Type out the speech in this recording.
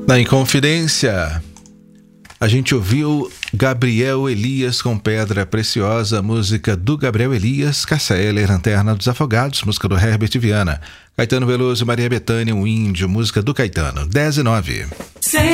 Na Inconfidência, a gente ouviu Gabriel Elias com Pedra Preciosa, música do Gabriel Elias, Cássia Eller, Lanterna dos Afogados, música do Herbert Viana, Caetano Veloso e Maria Bethânia, um Índio, música do Caetano, 10:09.